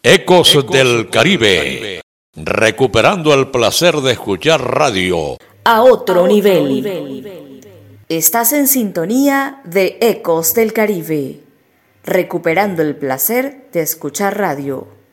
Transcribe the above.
Ecos del Caribe, recuperando el placer de escuchar radio a otro nivel. Estás en sintonía de Ecos del Caribe, recuperando el placer de escuchar radio.